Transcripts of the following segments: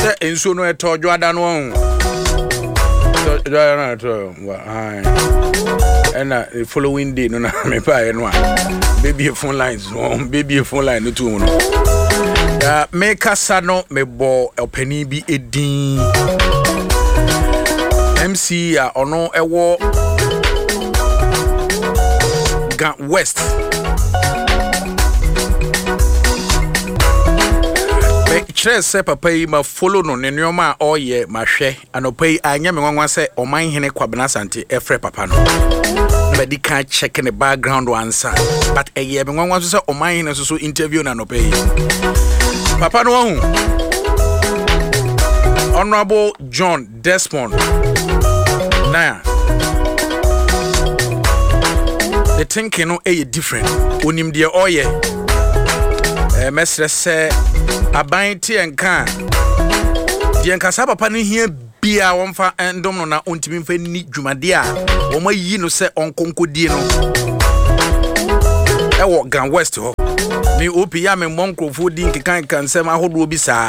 in sooner at all, Jordan one. And the following day, no, me buy and one. Baby phone lines, baby phone line, no two. Make a sano, me bo, a penny be a dean. MC, or no, a war. Gan West. Say papa ma follow no ne nyoma oye ma hwe anopai anya me nwanwa say oman hene kwabena sante efre papa no na di kan check in the background answer but eye me nwanwa so say oman hene so interview na anopai papa no hu Honorable John Desmond na the thinking no e different onim de oye mesre say aban ti enka di enka sa papa no hia bia wonfa endom no na ontimi mfa ni dwumade a wo mayi no se onkonkodie no e wo Gan West ho mi opi ya me monkrofo di nkekan kansem ahodo bi saa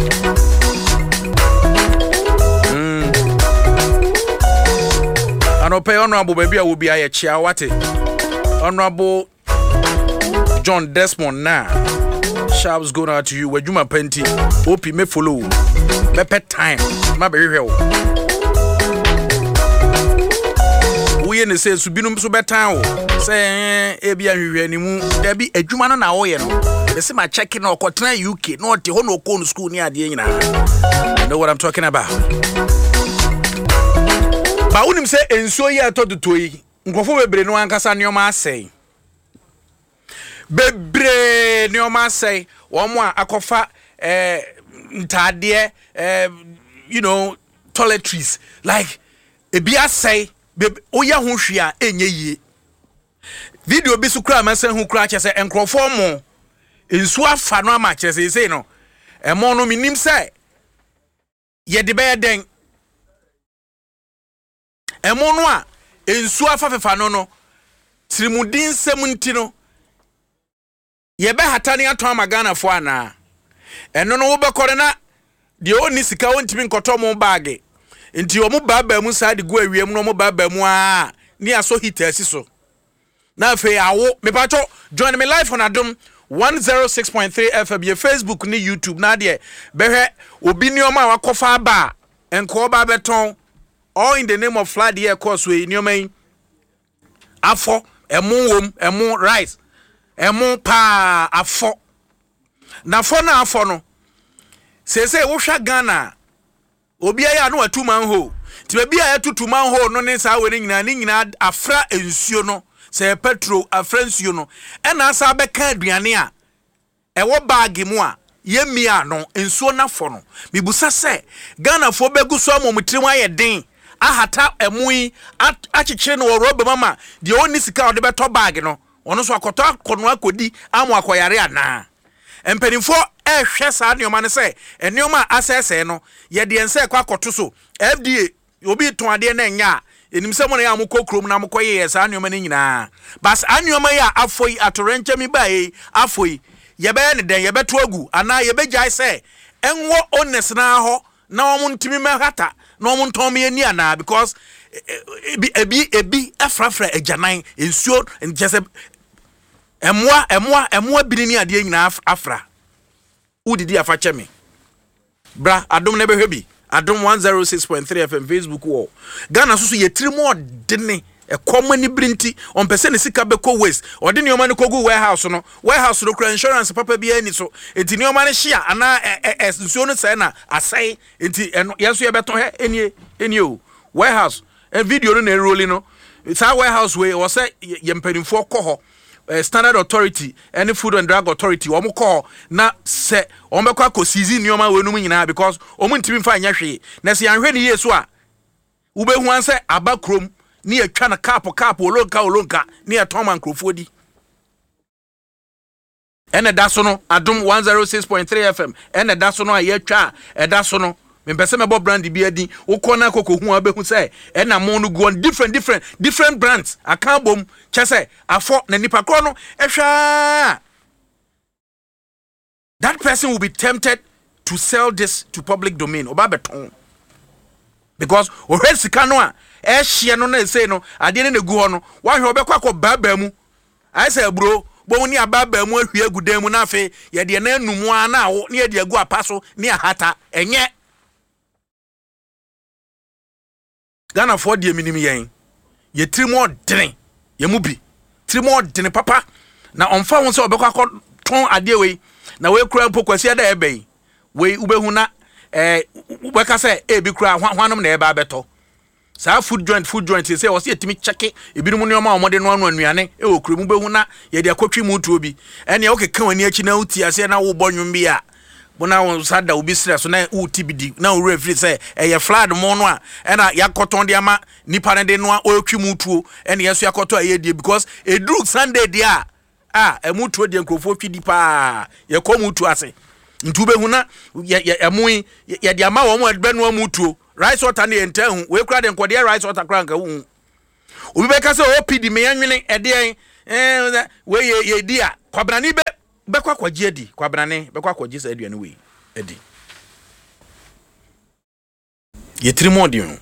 anope honorable baby a wo bia ye chia wate Honorable John Desmond na Sharps going out to you. Where you my penti? Hope you may follow. Me pet time. My very well. We in the say subinum so better. Say ebia hwe animu. There be adwuma no na wo ye no. They say my checking or Kotna UK. No te ho no ko no school ni ade nyina. You know what I'm talking about. Ba unim say enso ye atodo toyi. Nkofo bebre no ankasa neoma asai. Bebre neoma say one more akofa ntade you know toiletries like ebia say oya ho hwea enye yie video bi su kra ma say hu kra che say enkrofo mo ensu afa no ama che say no emo no minim say ye de be den emo no a ensu afa fefa no trimudin semunti no ye be hatani ato amagana fo ana eno no wo be kore na de oni sika wontimi nkoto mo bag nti o mo baba mu sa de go awiem no mo baba mu a ni aso hitasi so na fe awo me pacho join me live on Adom 106.3 FM ye Facebook ni YouTube na de behwe obi ni o ma wakofa ba enko ba beton all in the name of flood here course we ni o man afo emu wom emu rice emu pa afo na fo na afo no sese wo hwa Ghana obi aya no atu man ho ti ba bia atutu man ho no ne sa we ni nyina afra ensuo no se petro afra ensuo no e na asa be ka aduane a e wo bag mu a ye mia no ensuo na fo no mibusa se Ghana fo begu so amomtire aye den ahata emui achikire no robe mama de oni sika ode beto bag no ono so akoto akono akodi amu akoyare ana empenifo hwe saa neoma ne se eneoma asese no ye de ense kwa akoto so FDA obi ton ade na nya enim se mo na ya mukokrom na mukoye saa neoma ne nyina bas aneoma ya afoi atorenche mi bae afoi ye be ne den ye beto agu ana ye begai se enwo honest na ho na omuntimi mehata na omuntomi ani ana because ebi afrafra ejanan ensuo njese emwa binini ade nyina afra udidi afache me bra Adom ne behwe bi Adom 106.3 FM Facebook wo Ghana susu yetirimo dene ekomani brinti on pese ne sika be ko waste ode ne oma ne kogu warehouse no kra insurance papa bi ani so enti ne oma ne hia ana nsuo no sai na asai enti yeso ye beto he eni o warehouse video no na rolling no it's our warehouse way was say ye mpanimfo kɔ Standard Authority and Food and Drug Authority omo call na se omo bekwa ko seize nioma we num nyina because omo ntimi fa anya hwe na se anhwe ne yeso a ube hu anse abakrom ni atwa na cap olonka ni atoma nkrofo di ene da so no Adom 106.3 FM ene da so no ayatwa da so no me pese me bo brand bi adi ukona kokohu abehu say e na mo no go on different brands akabom chese afọ na nipa kro no ehwa that person will be tempted to sell this to public domain oba beton because ohwe sika no a ehye no na say no ade ne gu ho no wa hwe obekwa ko baba mu I say bro bo ni ababa mu ahwie agudan mu na afi ye de na anumu ana wo ne ye de agu apaso ne ahata enye Ghana for de minim yen ye trimo dren ye mu bi trimo dren papa na onfa won se obekwa ko ton ade we na we kura pokwasi da ebe we ubehu na ubeka se ebi kura hwanom na ebe abeto sa food joint say o se etimi cheke ebirum ne oma omode no anu anuane e okure mu behu na ye de akotwi mu tuo bi ene o keka wani achi na uti ase na wo bonnwum bi a bona won sada obi sira so na uti bidi na o refri say eye flood mo no a ena yakoton de ama nipa ne de no otwi mu tuo ene yeso yakoto aye die because edru Sunday dia emu tuo de nkrofo twi di pa ye komu tuo ase ntu behu na emui ye de ama wo mo adbenu amutuo rice water ne entahu we kura de nkode rice water kura nka hu obi be ka se opidi me yanwene ede we ye dia kwabrani be kwa kwaji edi kwabrani be kwa kwaji se aduane we edi ye trimodion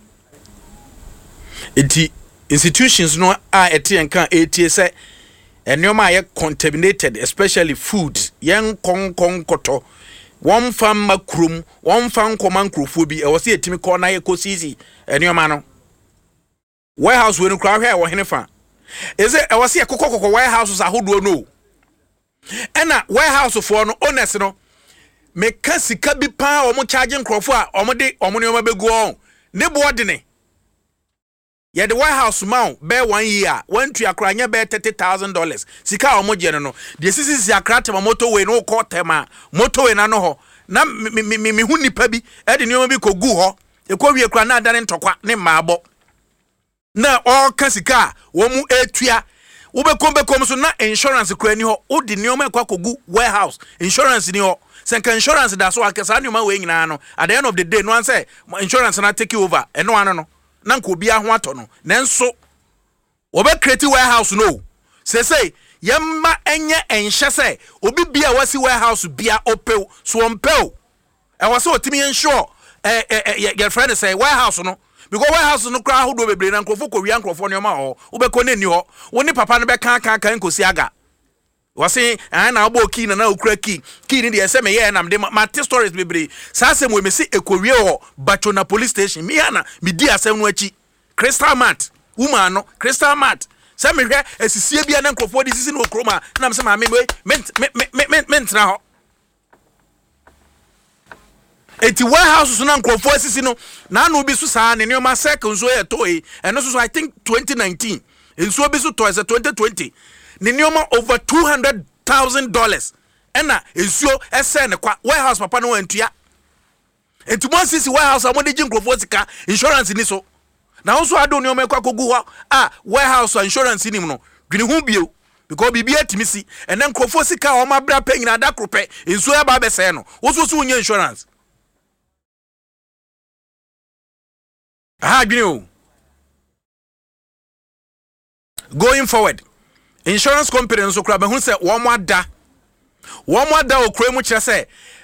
enti institutions no a ete nka etie se enioma ye contaminated especially food yen konkoto won fam makrum won fam koma nkrofo bi e wo se etimi ko na ye kosisi enioma no warehouse we no kra hwe e wo henefa eze e wo se kokokoko warehouses ahodo no ena warehouse for no owners no me ka sika bi pa o mo charge nkrofo a o mo de o mo ne o ma begu on ne board ne ye the warehouse man be 1 year went to akranya be $30,000 sika o mo je no de sisi akrata motorway no ko tema motorway na no ho na me hu nipa bi e de nioma bi kogu ho e ko wie kra na adane ntokwa ne maabo na o ka sika wo mu etua wo be kom so na insurance kra ni ho wo de nioma kwa kogu warehouse insurance ni ho senka insurance da so akesa nioma we nyina no at the end of the day no an say insurance na take over e no ano no na nko bia ho ato no nanso obe create warehouse no say yemma enye enhye say obi bia wasi warehouse bia opew so ompew e wase otimi ensure your friend say warehouse no because warehouse no kra hodo bebre na nkofo ko wi ankofo ne ma ho obeko ne ni ho woni papa no be kan nkosi aga wase na abo key na okura key ni de ese me ye na mde ma stories bebre sa asem we mesi ekowie ho Bachona police station mi ana mi di asem no achi Crystal Mart woman no Crystal Mart se me hwe esisie bia na nkofo di sisi no okroma na me se ma me mentra ho eti warehouse so na nkofo asisi no na no bi so saa ne ma second so ye toy eno so I think 2019 enso bi so toy 2020 Ninyoma over $200,000 ena ensuo ese ne kwa warehouse papa no antua entumo sisi warehouse amode jinkrofo sika insurance ni so na also ado nioma kwa kogu ho warehouse insurance ni no dwene hu bio because bibia timisi ena nkrofo sika o ma bra pa nyina da krope ensuo ya ba bese no wo so unya insurance dwene o going forward insurance company nso kra be hu se wo mo ada okra mu kire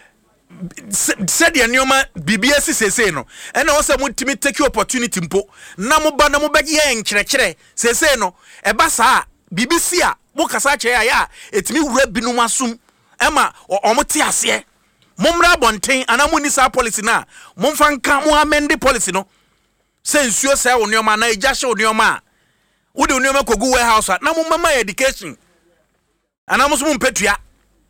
se de nioma bibia sisese no ena wo se mutimi take opportunity mpo na mo ba na mo be ye nkire sese no e ba saa BBC a mo kasa kire ya etimi wura binum asum ema omote ase momra bonten ana mo ni sa policy na momfa nka mo amend policy no se nsuo se wo nioma na eja hye wo nioma Udi uniome kogu warehouse na mu mama education ana musu mpetua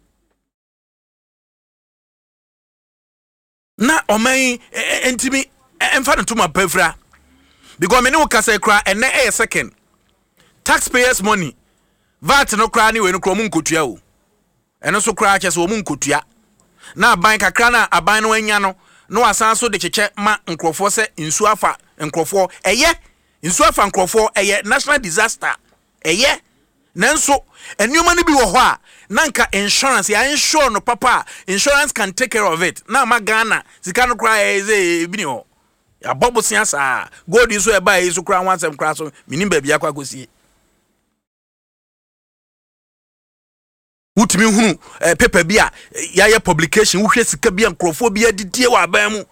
na oman entimi emfa ntuma pafra because me ne wo kasa kra ene second taxpayers money VAT no kra ni we no kro mu nkotua o eno so kra akese wo mu nkotua na aban kakra na aban no anya no asan so de cheche ma nkrofo se nsu afa nkrofo Insu afa nkrofo national disaster nanso enioma ni bi wo ho a nanka insurance ya insure no papa insurance can take care of it na ma Ghana sika no kra bi ni ho ya bobo siasa gold iso e ba iso kra wansem kra so minim ba bia kwa gosie Utimi hunu paper bi a ya publication wo hwe sika bi ankrofo bi adidie wa aban mu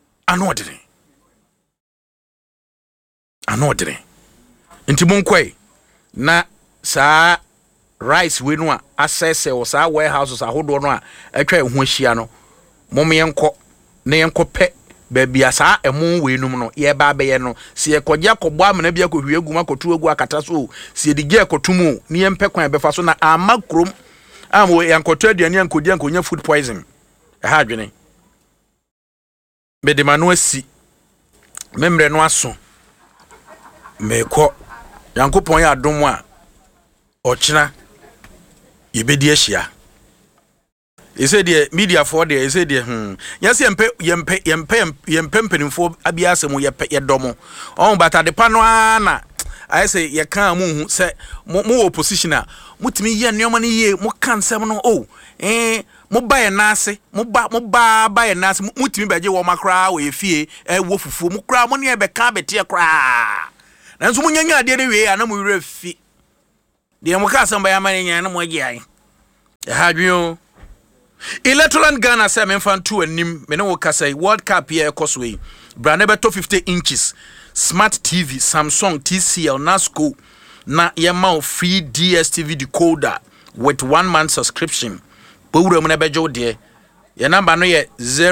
anodere nti monkoi na saa rice we no a asese o saa warehouses ahodo no a atwa ehu ahia no momyenko na yenko pe baabi asa emu we num no ye ba be ye no se ye kogye akobọ amena bi akohwie aguma akotu agu akata so se edige akotumu ne yempe kwan befa so na amakrom am we yankotu aduane ankodi ankonya food poison ha adwene bedemano asi memre no aso meko yankopon ya adom a ochina yebedi ahia ese de media for de ese de yesi yempe mpenimfo abiase mu yedomo on bata de pano na I say ye kan mu se mo opposition a mutimi ye nneoma ne ye mo kan sem no mo ba ye nase mo ba ye nase mutimi beje wo makra wo ye fie wo fufu mo kra mo ne e be ka bete kra nanso mo nyanya ade ne we ana mo wura fi de mo ka sem ba ya mane nya na mo agi ai ha dwon Electroland Ghana say men fan 2 anim me ne wo ka say World Cup here cosway bra ne beto 50 inches Smart TV, Samsung, TCL, Nasco, na yamau free DSTV decoder with 1 month subscription. Pura muna bejo de. Your number no ye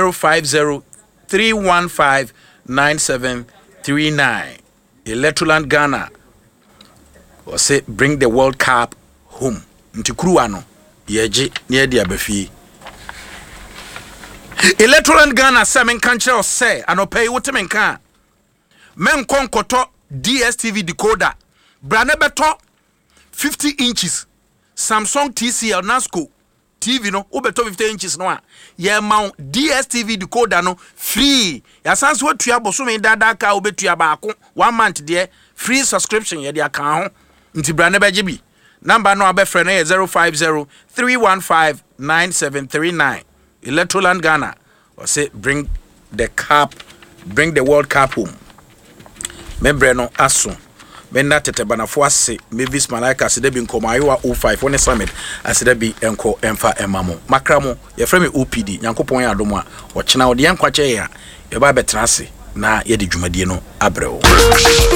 050-315-9739. Electroland Ghana. Or say bring the World Cup home. Ntikuru ano yeje near the abefi. Electroland Ghana say men kanche or say anope wote men kan. Men konkoto DSTV decoder brane beto 50 inches Samsung TCL Nasco TV no obeto 50 inches no a ye mount DSTV decoder no free ya sanse watua boso me dada ka obetua baako 1 month de free subscription ye de aka ho nti brane beje bi number no abefre na ye 050-315-9739 Electroland Ghana or say bring the World Cup home. Membre no aso mena tetebanafo ase Mavis Malaika ase debi nkomayo 05 one summit ase debi enko emfa emamo makramo ye frame OPD nyankopon ya adom a wo chena wo de yankwache ya ye ba betra ase na ye de dwumadie no abrɛwo